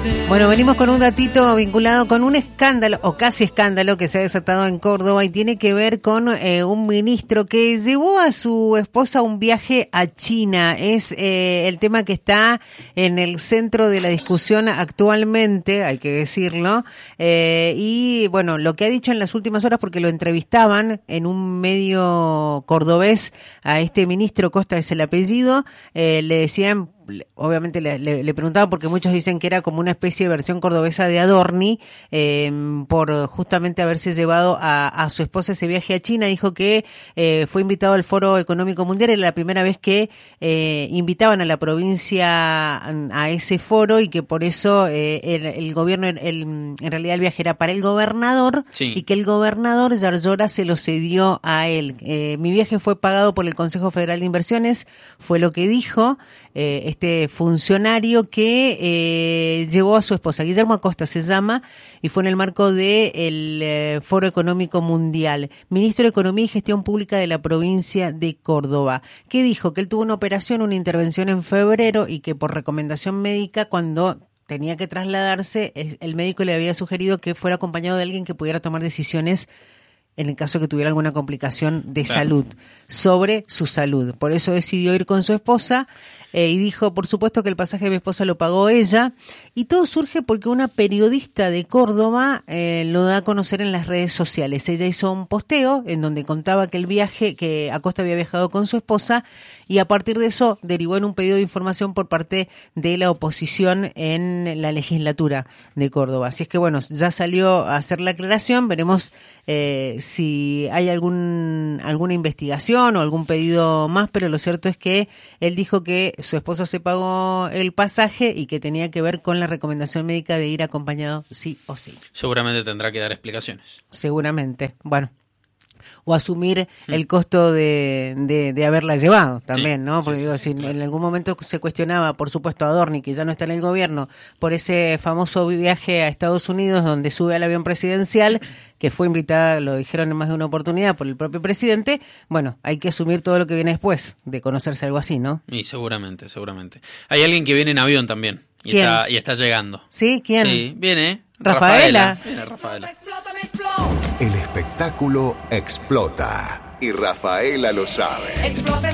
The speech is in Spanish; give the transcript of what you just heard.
Bueno, venimos con un datito vinculado con un escándalo, o casi escándalo, que se ha desatado en Córdoba y tiene que ver con un ministro que llevó a su esposa a un viaje a China. Es el tema que está en el centro de la discusión actualmente, hay que decirlo. Y bueno, lo que ha dicho en las últimas horas, porque lo entrevistaban en un medio cordobés a este ministro, Costa es el apellido, le decían, obviamente le preguntaban porque muchos dicen que era como una especie de versión cordobesa de Adorni, por justamente haberse llevado a su esposa ese viaje a China. Dijo que fue invitado al Foro Económico Mundial, era la primera vez que invitaban a la provincia a ese foro y que por eso el gobierno, en realidad el viaje era para el gobernador, sí, y que el gobernador Yarlora se lo cedió a él. Mi viaje fue pagado por el Consejo Federal de Inversiones, fue lo que dijo este funcionario que llevó a su esposa. Guillermo Acosta se llama, y fue en el marco del Foro Económico Mundial. Ministro de Economía y Gestión Pública de la provincia de Córdoba, que dijo que él tuvo una intervención en febrero y que por recomendación médica, cuando tenía que trasladarse, el médico le había sugerido que fuera acompañado de alguien que pudiera tomar decisiones en el caso que tuviera alguna complicación de salud, sobre su salud. Por eso decidió ir con su esposa y dijo, por supuesto que el pasaje de mi esposa lo pagó ella. Y todo surge porque una periodista de Córdoba lo da a conocer en las redes sociales. Ella hizo un posteo en donde contaba que el viaje, que Acosta había viajado con su esposa, y a partir de eso derivó en un pedido de información por parte de la oposición en la legislatura de Córdoba. Así es que bueno, ya salió a hacer la aclaración, veremos si hay alguna investigación o algún pedido más, pero lo cierto es que él dijo que su esposa se pagó el pasaje y que tenía que ver con la recomendación médica de ir acompañado sí o sí. Seguramente tendrá que dar explicaciones. Seguramente, bueno, o asumir el costo de haberla llevado también, sí, ¿no? Porque sí, digo, si claro, en algún momento se cuestionaba, por supuesto, a Adorni, que ya no está en el gobierno, por ese famoso viaje a Estados Unidos donde sube al avión presidencial, que fue invitada, lo dijeron en más de una oportunidad, por el propio presidente. Bueno, hay que asumir todo lo que viene después de conocerse algo así, ¿no? Y seguramente. Hay alguien que viene en avión también y está llegando. ¿Sí? ¿Quién? Sí, viene Rafaela. Viene Rafaela. El espectáculo explota y Rafaela lo sabe.